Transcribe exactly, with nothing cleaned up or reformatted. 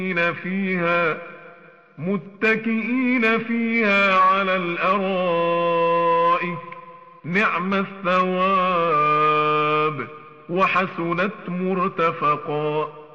فيها متكئين فيها على الأرائك نعم الثواب وحسنت مرتفقا.